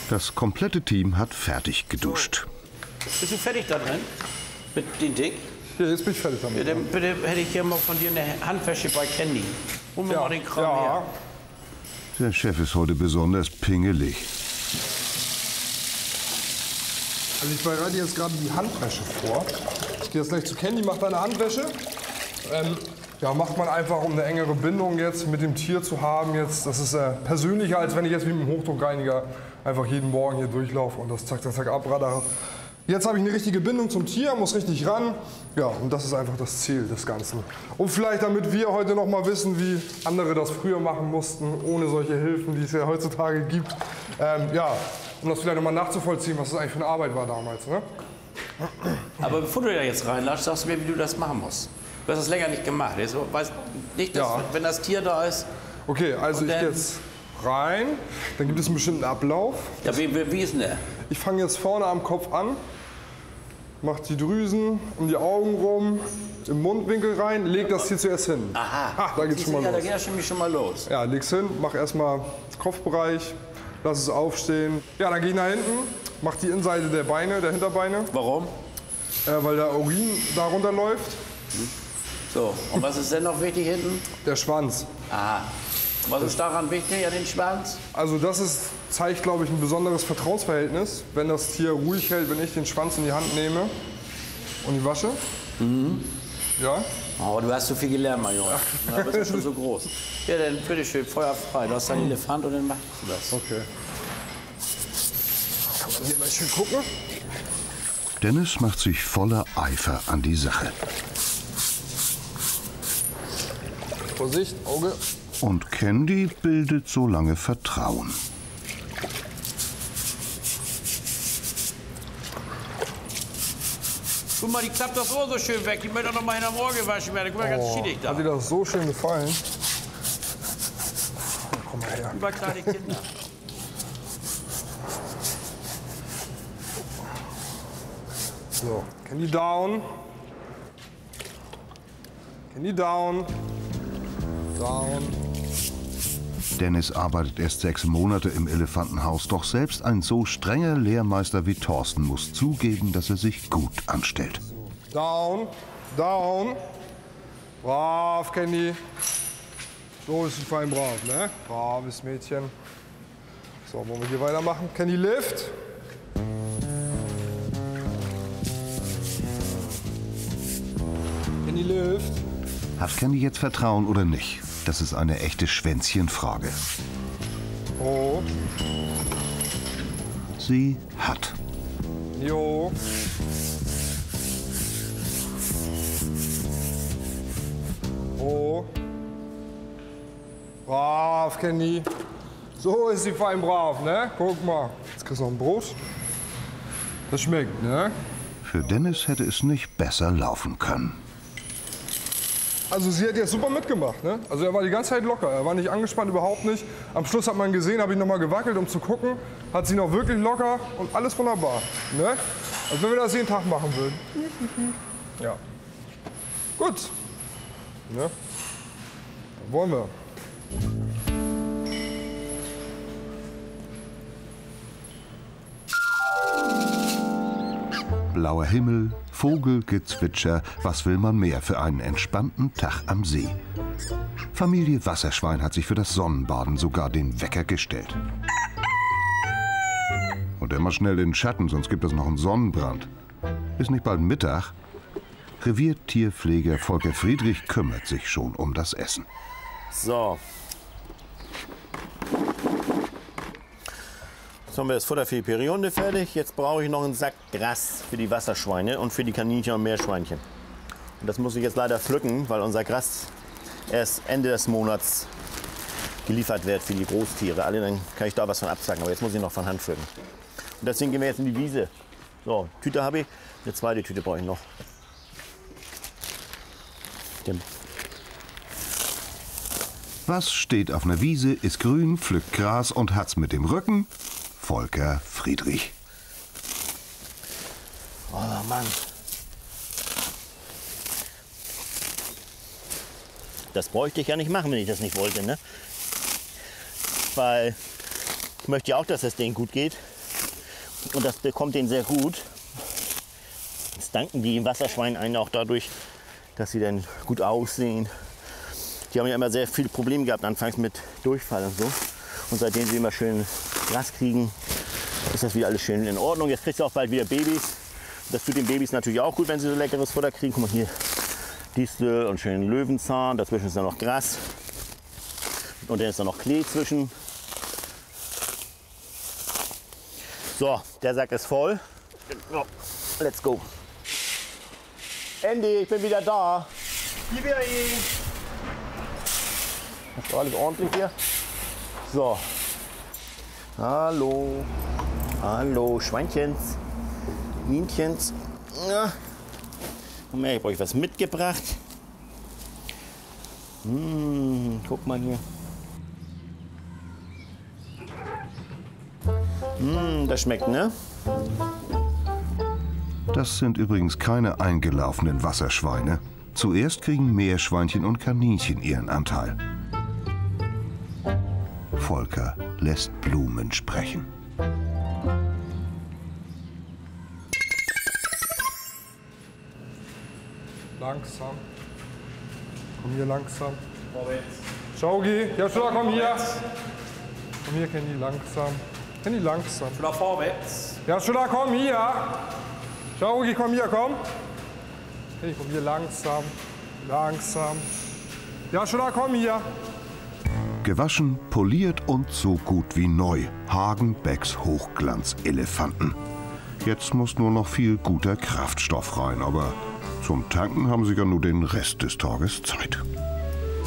Das komplette Team hat fertig geduscht. Bist du fertig da drin? Mit dem Ding? Ja, jetzt bin ich fertig damit. Ja, dann bitte hätte ich gerne mal von dir eine Handwäsche bei Candy. Hol mir mal den Kram her. Der Chef ist heute besonders pingelig. Also ich bereite jetzt gerade die Handwäsche vor. Ich gehe jetzt gleich zu Candy, mache deine Handwäsche. Ja, macht man einfach, um eine engere Bindung jetzt mit dem Tier zu haben. Jetzt, das ist persönlicher, als wenn ich jetzt mit dem Hochdruckreiniger einfach jeden Morgen hier durchlaufe und das zack, zack, zack abradere. Jetzt habe ich eine richtige Bindung zum Tier, muss richtig ran. Ja, und das ist einfach das Ziel des Ganzen. Und vielleicht, damit wir heute noch mal wissen, wie andere das früher machen mussten, ohne solche Hilfen, die es ja heutzutage gibt. Ja, um das vielleicht noch mal nachzuvollziehen, was das eigentlich für eine Arbeit war damals. Ne? Aber bevor du da jetzt reinlässt, sagst du mir, wie du das machen musst. Du hast das länger nicht gemacht. Ich weiß nicht, dass, wenn das Tier da ist. Okay, also ich gehe jetzt rein. Dann gibt es einen bestimmten Ablauf. Ja, wie ist denn der? Ich fange jetzt vorne am Kopf an. Mach die Drüsen um die Augen rum, im Mundwinkel rein, leg das hier zuerst hin. Aha, da geht's schon mal los. Da geht das schon mal los. Ja, leg's hin, mach erstmal den Kopfbereich, lass es aufstehen. Ja, dann geh ich nach hinten, mach die Innenseite der Beine, der Hinterbeine. Warum? Weil der Urin da runterläuft. So, und was ist denn noch wichtig hinten? Der Schwanz. Aha. Was ist daran wichtig, an den Schwanz? Also das zeigt, glaube ich, ein besonderes Vertrauensverhältnis, wenn das Tier ruhig hält, wenn ich den Schwanz in die Hand nehme und die wasche. Mhm. Ja. Oh, du hast so viel gelernt, mein Junge. Du bist ja schon so groß. Ja, dann bitteschön, Feuer frei. Du hast einen Elefant und dann machst du das. Okay. Kann man hier mal schön gucken? Dennis macht sich voller Eifer an die Sache. Vorsicht, Auge. Und Candy bildet so lange Vertrauen. Guck mal, die klappt das Ohr so schön weg. Die möchte doch noch mal hinterm Ohr gewaschen werden. Guck mal, ganz schiedig da. Hat dir das so schön gefallen? Komm mal her. Über kleine Kinder. So, Candy down. Candy down. Down. Dennis arbeitet erst 6 Monate im Elefantenhaus, doch selbst ein so strenger Lehrmeister wie Thorsten muss zugeben, dass er sich gut anstellt. Down, down. Brav, Candy. So ist sie fein brav, ne? Braves Mädchen. So, wollen wir hier weitermachen? Candy lift. Candy lift. Hat Candy jetzt Vertrauen oder nicht? Das ist eine echte Schwänzchenfrage. Oh. Sie hat. Jo. Oh. Brav, Candy. So ist sie fein brav, ne? Guck mal. Jetzt kriegst du noch ein Brot. Das schmeckt, ne? Für Dennis hätte es nicht besser laufen können. Also sie hat jetzt super mitgemacht, ne? Also er war die ganze Zeit locker, er war nicht angespannt, überhaupt nicht. Am Schluss hat man gesehen, habe ich noch mal gewackelt, um zu gucken, hat sie noch wirklich locker und alles wunderbar, ne? Als wenn wir das jeden Tag machen würden. Ja. Gut. Ne? Dann wollen wir. Blauer Himmel, Vogelgezwitscher, was will man mehr für einen entspannten Tag am See? Familie Wasserschwein hat sich für das Sonnenbaden sogar den Wecker gestellt. Und immer schnell in den Schatten, sonst gibt es noch einen Sonnenbrand. Ist nicht bald Mittag? Reviertierpfleger Volker Friedrich kümmert sich schon um das Essen. So. Jetzt haben wir das Futter für die Periode fertig. Jetzt brauche ich noch einen Sack Gras für die Wasserschweine und für die Kaninchen und Meerschweinchen. Und das muss ich jetzt leider pflücken, weil unser Gras erst Ende des Monats geliefert wird für die Großtiere. Alle, dann kann ich da was von absagen, aber jetzt muss ich noch von Hand pflücken. Und deswegen gehen wir jetzt in die Wiese. So, Tüte habe ich. Eine zweite Tüte brauche ich noch. Was steht auf einer Wiese, ist grün, pflückt Gras und hat's mit dem Rücken? Volker Friedrich. Oh Mann. Das bräuchte ich ja nicht machen, wenn ich das nicht wollte, ne? Weil Ich möchte ja auch, dass es denen gut geht. Und das bekommt denen sehr gut. Jetzt danken die Wasserschweinen einen auch dadurch, dass sie dann gut aussehen. Die haben ja immer sehr viele Probleme gehabt, anfangs mit Durchfall und so. Und seitdem sie immer schön Gras kriegen, ist das wieder alles schön in Ordnung. Jetzt kriegst du auch bald wieder Babys. Das tut den Babys natürlich auch gut, wenn sie so leckeres Futter kriegen. Guck mal hier, Distel und schön Löwenzahn. Dazwischen ist dann noch Gras. Und dann ist da noch Klee zwischen. So, der Sack ist voll. Let's go. Andy, ich bin wieder da. Hier bin ich. Ist alles ordentlich hier? So. Hallo. Hallo, Schweinchens. Nienchens. Ja. Ich habe euch was mitgebracht. Guck mal hier. Das schmeckt, ne? Das sind übrigens keine eingelaufenen Wasserschweine. Zuerst kriegen Meerschweinchen und Kaninchen ihren Anteil. Volker lässt Blumen sprechen. Langsam. Komm hier langsam. Schaugi, ja schon, komm hier. Komm hier, Kenny, langsam. Kenny, langsam. Schon vorwärts. Ja schon, komm hier. Schaugi, komm hier, komm. Kenny, komm hier langsam. Langsam. Ja schon, komm hier. Gewaschen, poliert und so gut wie neu. Hagenbecks Hochglanzelefanten. Jetzt muss nur noch viel guter Kraftstoff rein, aber zum Tanken haben sie ja nur den Rest des Tages Zeit.